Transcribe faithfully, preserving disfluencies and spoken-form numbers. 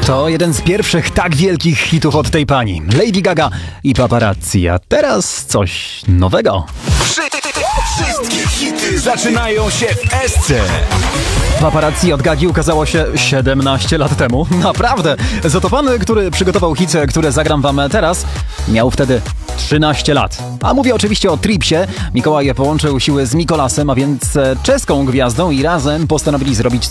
To jeden z pierwszych tak wielkich hitów od tej pani. Lady Gaga i Paparazzi. A teraz coś nowego. Wszystkie hity zaczynają się w Esce. Paparazzi od Gagi ukazało się siedemnaście lat temu. Naprawdę. Za to pan, który przygotował hit, które zagram wam teraz, miał wtedy trzynaście lat. A mówię oczywiście o Tripsie. Mikołaj połączył siły z Mikolasem, a więc czeską gwiazdą i razem postanowili zrobić